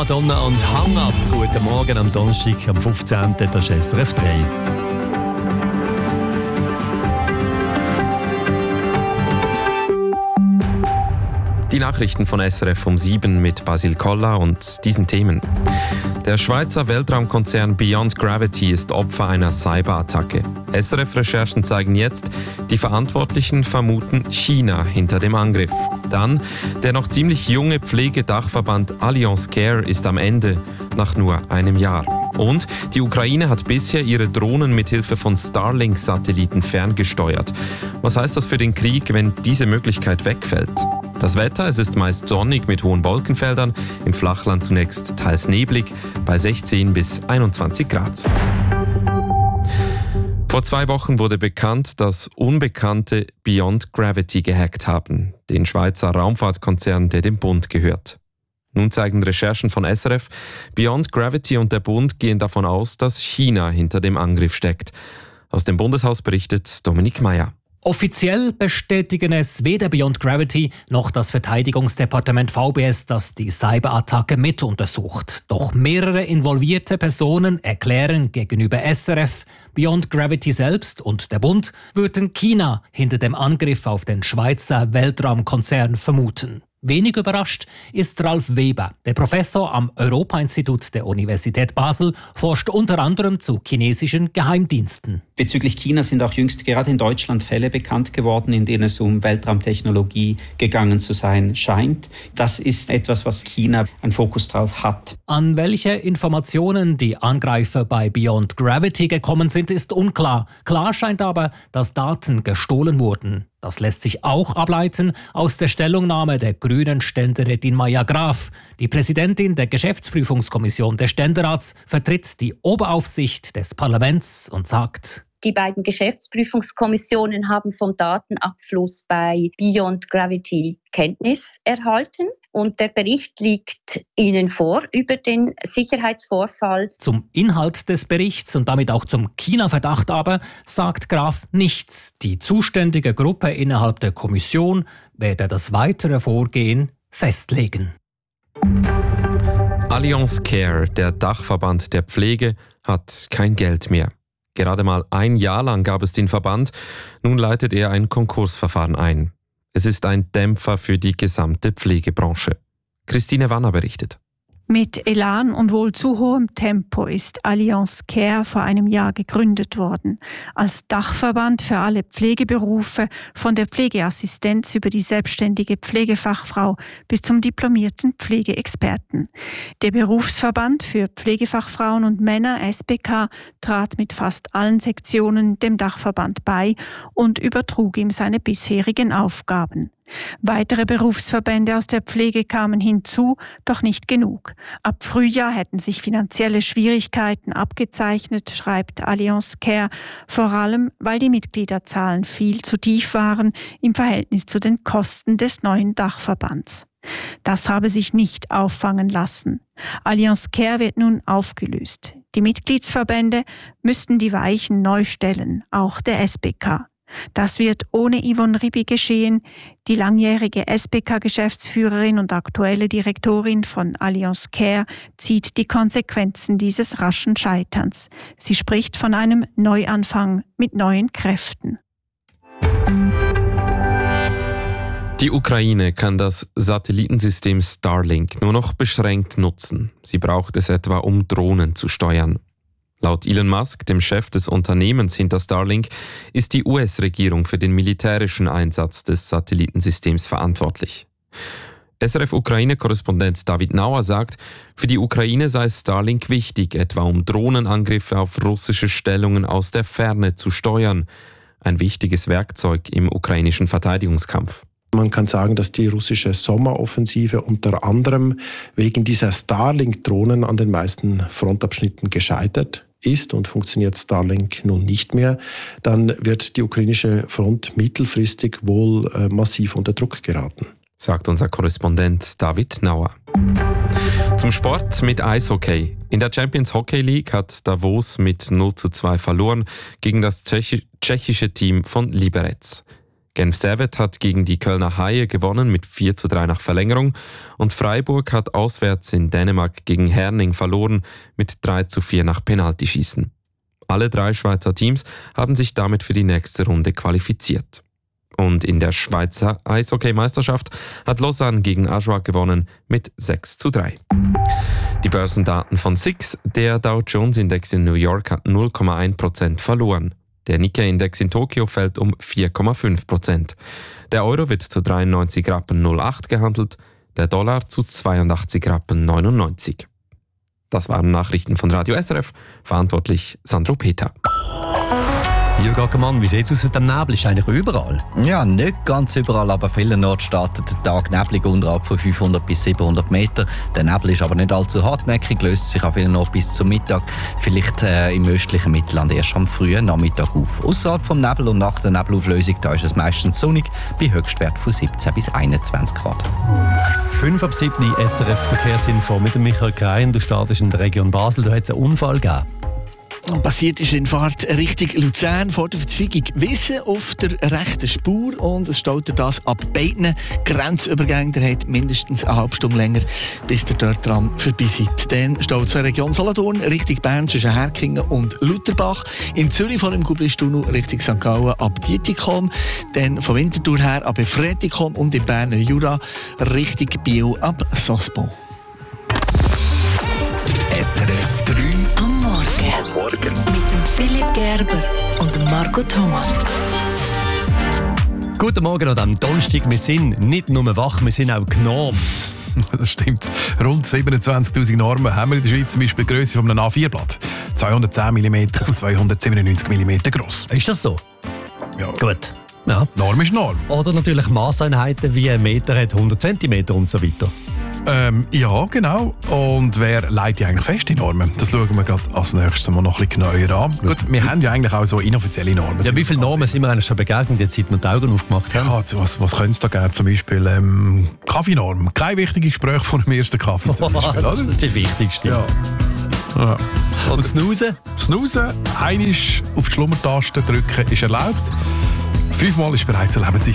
Madonna und Hang Up. Guten Morgen am Donnerstag, am 15. Das ist SRF 3. Die Nachrichten von SRF um 7 mit Basil Koller und diesen Themen. Der Schweizer Weltraumkonzern Beyond Gravity ist Opfer einer Cyberattacke. SRF-Recherchen zeigen jetzt, die Verantwortlichen vermuten China hinter dem Angriff. Dann, der noch ziemlich junge Pflegedachverband Allianz Care ist am Ende, nach nur einem Jahr. Und die Ukraine hat bisher ihre Drohnen mithilfe von Starlink-Satelliten ferngesteuert. Was heißt das für den Krieg, wenn diese Möglichkeit wegfällt? Das Wetter, es ist meist sonnig mit hohen Wolkenfeldern, im Flachland zunächst teils neblig, bei 16 bis 21 Grad. Vor 2 Wochen wurde bekannt, dass Unbekannte Beyond Gravity gehackt haben, den Schweizer Raumfahrtkonzern, der dem Bund gehört. Nun zeigen Recherchen von SRF, Beyond Gravity und der Bund gehen davon aus, dass China hinter dem Angriff steckt. Aus dem Bundeshaus berichtet Dominik Meyer. Offiziell bestätigen es weder Beyond Gravity noch das Verteidigungsdepartement VBS, das die Cyberattacke mit untersucht. Doch mehrere involvierte Personen erklären gegenüber SRF, Beyond Gravity selbst und der Bund würden China hinter dem Angriff auf den Schweizer Weltraumkonzern vermuten. Wenig überrascht ist Ralf Weber. Der Professor am Europa-Institut der Universität Basel forscht unter anderem zu chinesischen Geheimdiensten. Bezüglich China sind auch jüngst gerade in Deutschland Fälle bekannt geworden, in denen es um Weltraumtechnologie gegangen zu sein scheint. Das ist etwas, was China einen Fokus drauf hat. An welche Informationen die Angreifer bei Beyond Gravity gekommen sind, ist unklar. Klar scheint aber, dass Daten gestohlen wurden. Das lässt sich auch ableiten aus der Stellungnahme der grünen Ständerätin Maja Graf. Die Präsidentin der Geschäftsprüfungskommission des Ständerats vertritt die Oberaufsicht des Parlaments und sagt: Die beiden Geschäftsprüfungskommissionen haben vom Datenabfluss bei Beyond Gravity Kenntnis erhalten und der Bericht liegt Ihnen vor über den Sicherheitsvorfall. Zum Inhalt des Berichts und damit auch zum China-Verdacht aber sagt Graf nichts. Die zuständige Gruppe innerhalb der Kommission werde das weitere Vorgehen festlegen. Allianz Care, der Dachverband der Pflege, hat kein Geld mehr. Gerade mal 1 Jahr lang gab es den Verband, nun leitet er ein Konkursverfahren ein. Es ist ein Dämpfer für die gesamte Pflegebranche. Christine Wanner berichtet. Mit Elan und wohl zu hohem Tempo ist Allianz Care vor einem Jahr gegründet worden. Als Dachverband für alle Pflegeberufe, von der Pflegeassistenz über die selbstständige Pflegefachfrau bis zum diplomierten Pflegeexperten. Der Berufsverband für Pflegefachfrauen und Männer SBK trat mit fast allen Sektionen dem Dachverband bei und übertrug ihm seine bisherigen Aufgaben. Weitere Berufsverbände aus der Pflege kamen hinzu, doch nicht genug. Ab Frühjahr hätten sich finanzielle Schwierigkeiten abgezeichnet, schreibt Allianz Care, vor allem weil die Mitgliederzahlen viel zu tief waren im Verhältnis zu den Kosten des neuen Dachverbands. Das habe sich nicht auffangen lassen. Allianz Care wird nun aufgelöst. Die Mitgliedsverbände müssten die Weichen neu stellen, auch der SBK. Das wird ohne Yvonne Ribi geschehen. Die langjährige SBK-Geschäftsführerin und aktuelle Direktorin von Allianz Care zieht die Konsequenzen dieses raschen Scheiterns. Sie spricht von einem Neuanfang mit neuen Kräften. Die Ukraine kann das Satellitensystem Starlink nur noch beschränkt nutzen. Sie braucht es etwa, um Drohnen zu steuern. Laut Elon Musk, dem Chef des Unternehmens hinter Starlink, ist die US-Regierung für den militärischen Einsatz des Satellitensystems verantwortlich. SRF-Ukraine-Korrespondent David Nauer sagt, für die Ukraine sei Starlink wichtig, etwa um Drohnenangriffe auf russische Stellungen aus der Ferne zu steuern. Ein wichtiges Werkzeug im ukrainischen Verteidigungskampf. Man kann sagen, dass die russische Sommeroffensive unter anderem wegen dieser Starlink-Drohnen an den meisten Frontabschnitten gescheitert ist und funktioniert Starlink nun nicht mehr, dann wird die ukrainische Front mittelfristig wohl massiv unter Druck geraten. Sagt unser Korrespondent David Nauer. Zum Sport mit Eishockey. In der Champions Hockey League hat Davos mit 0:2 verloren gegen das tschechische Team von Liberec. Genf Servette hat gegen die Kölner Haie gewonnen mit 4:3 nach Verlängerung und Freiburg hat auswärts in Dänemark gegen Herning verloren mit 3:4 nach Penaltyschießen. Alle 3 Schweizer Teams haben sich damit für die nächste Runde qualifiziert. Und in der Schweizer Eishockey-Meisterschaft hat Lausanne gegen Ajoie gewonnen mit 6:3. Die Börsendaten von SIX, der Dow Jones Index in New York hat 0,1% verloren. Der Nikkei-Index in Tokio fällt um 4,5%. Der Euro wird zu 93,08 Rappen gehandelt, der Dollar zu 82,99 Rappen. Das waren Nachrichten von Radio SRF, verantwortlich Sandro Peter. Jürgen Ackermann, wie sieht es aus mit dem Nebel? Ist eigentlich überall? Ja, nicht ganz überall, aber vielerorts startet der Tag neblig unterhalb von 500 bis 700 Meter. Der Nebel ist aber nicht allzu hartnäckig, löst sich auch vielerorts bis zum Mittag. Vielleicht im östlichen Mittelland erst am frühen Nachmittag auf. Außerhalb vom Nebel und nach der Nebelauflösung da ist es meistens sonnig, bei Höchstwert von 17 bis 21 Grad. 5:07 SRF Verkehrsinfo mit dem Michael Krein. Du startest in der Region Basel. Da hat es einen Unfall gegeben. Passiert ist in Fahrt Richtung Luzern vor der Verzweigung Wissen auf der rechten Spur und es staut das ab beiden Grenzübergängen. Der hat mindestens eine halbe Stunde länger, bis der dort dran vorbei seid. Dann staut zur Region Solothurn Richtung Bern zwischen Herkingen und Lutherbach. In Zürich vor dem Gubristunnel Richtung St. Gallen ab Dietikom. Dann von Winterthur her ab Fretikom und im Berner Jura Richtung Biel ab Sosbo. SRF 3 am Morgen. Mit dem Philipp Gerber und dem Marco Thomas. Guten Morgen an diesem Donnerstag. Wir sind nicht nur wach, wir sind auch genormt. Das stimmt. Rund 27'000 Normen haben wir in der Schweiz, zum Beispiel die Grösse von einem A4-Blatt. 210 mm auf 297 mm gross. Ist das so? Ja. Gut. Ja. Norm ist Norm. Oder natürlich Masseinheiten wie ein Meter hat 100 cm und so weiter. Ja, genau. Und wer legt die eigentlich fest, die Normen? Das schauen wir gerade als nächstes mal noch ein bisschen genauer an. Gut, wir haben ja eigentlich auch so inoffizielle Normen. Ja, wie viele Normen sind wir eigentlich schon begegnet, jetzt seit wir die Augen aufgemacht haben? Ja, was könnte es da geben? Zum Beispiel Kaffeenorm. Kein wichtiges Gespräch vor dem ersten Kaffee zum Beispiel, oder? Das ist das Wichtigste. Ja. Ja. Und Snoozen? Snoozen, einmal auf die Schlummertaste drücken ist erlaubt. 5-mal ist bereits eine Lebenszeit